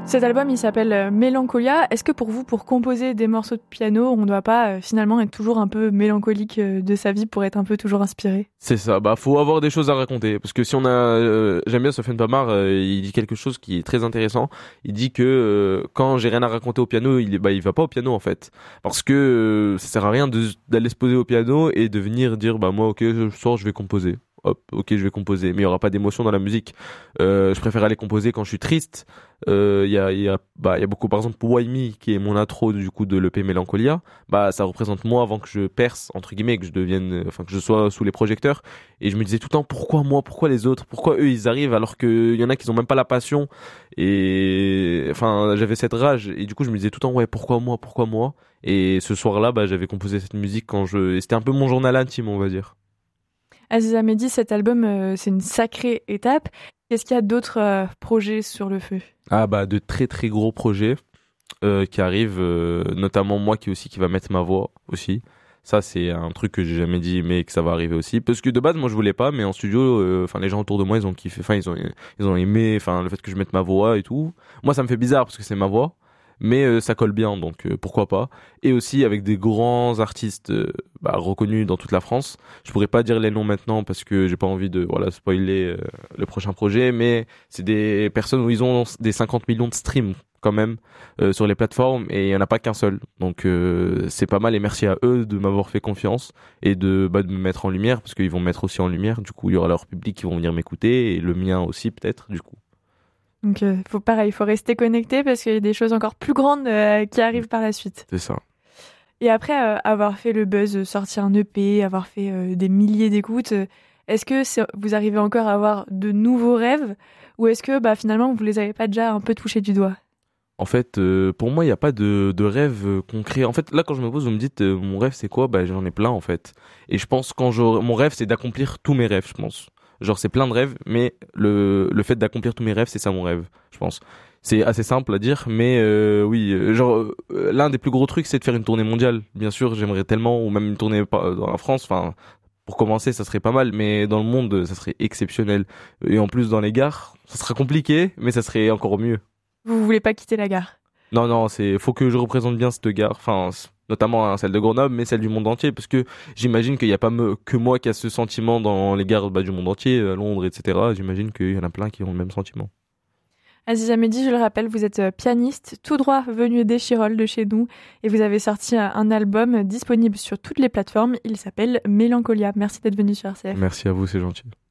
Cet album, il s'appelle Mélancolia. Est-ce que pour vous, pour composer des morceaux de piano, on ne doit pas finalement être toujours un peu mélancolique de sa vie pour être un peu toujours inspiré? C'est ça, faut avoir des choses à raconter. Parce que si on a... j'aime bien Sofiane Pamar, il dit quelque chose qui est très intéressant. Il dit que quand j'ai rien à raconter au piano, il va pas au piano en fait. Parce que ça sert à rien d'aller se poser au piano et de venir dire moi ok, ce soir je vais composer. Hop, ok, je vais composer, mais il y aura pas d'émotion dans la musique. Je préfère aller composer quand je suis triste. Il y a beaucoup, par exemple, Why Me, qui est mon intro du coup de l'EP Mélancolia. Ça représente moi avant que je perce entre guillemets, que je devienne, que je sois sous les projecteurs. Et je me disais tout le temps pourquoi moi, pourquoi les autres, pourquoi eux ils arrivent alors qu'il y en a qui ont même pas la passion. Et j'avais cette rage et du coup je me disais tout le temps ouais pourquoi moi. Et ce soir-là, j'avais composé cette musique et c'était un peu mon journal intime, on va dire. Aziza Mehdi, cet album, c'est une sacrée étape. Qu'est-ce qu'il y a d'autres projets sur le feu? De très très gros projets qui arrivent, notamment moi qui va mettre ma voix aussi. Ça c'est un truc que j'ai jamais dit mais que ça va arriver aussi parce que de base moi je voulais pas, mais en studio les gens autour de moi ils ont kiffé, ils ont aimé le fait que je mette ma voix et tout. Moi ça me fait bizarre parce que c'est ma voix, mais ça colle bien, donc pourquoi pas. Et aussi avec des grands artistes reconnus dans toute la France. Je pourrais pas dire les noms maintenant parce que j'ai pas envie de spoiler le prochain projet, mais c'est des personnes où ils ont des 50 millions de streams quand même sur les plateformes et il y en a pas qu'un seul. Donc c'est pas mal et merci à eux de m'avoir fait confiance et de me mettre en lumière parce qu'ils vont me mettre aussi en lumière. Du coup, il y aura leur public qui vont venir m'écouter et le mien aussi peut-être du coup. Donc, il faut rester connecté parce qu'il y a des choses encore plus grandes qui arrivent par la suite. C'est ça. Et après avoir fait le buzz, sortir un EP, avoir fait des milliers d'écoutes, est-ce que vous arrivez encore à avoir de nouveaux rêves ou est-ce que finalement vous les avez pas déjà un peu touchés du doigt? En fait, pour moi, il n'y a pas de rêve concret. En fait, là, quand je me pose, vous me dites, mon rêve, c'est quoi? J'en ai plein, en fait. Et je pense, mon rêve, c'est d'accomplir tous mes rêves, je pense. Genre, c'est plein de rêves, mais le fait d'accomplir tous mes rêves, c'est ça mon rêve, je pense. C'est assez simple à dire, mais oui, l'un des plus gros trucs, c'est de faire une tournée mondiale. Bien sûr, j'aimerais tellement, ou même une tournée dans la France, pour commencer, ça serait pas mal, mais dans le monde, ça serait exceptionnel. Et en plus, dans les gares, ça serait compliqué, mais ça serait encore mieux. Vous voulez pas quitter la gare? Non, faut que je représente bien cette gare, notamment celle de Grenoble, mais celle du monde entier, parce que j'imagine qu'il y a pas que moi qui a ce sentiment dans les gares du monde entier, à Londres, etc. J'imagine qu'il y en a plein qui ont le même sentiment. Aziza Mehdi, je le rappelle, vous êtes pianiste, tout droit venu d'Échirolles, de chez nous, et vous avez sorti un album disponible sur toutes les plateformes. Il s'appelle Mélancolia. Merci d'être venu sur RCF. Merci à vous, c'est gentil.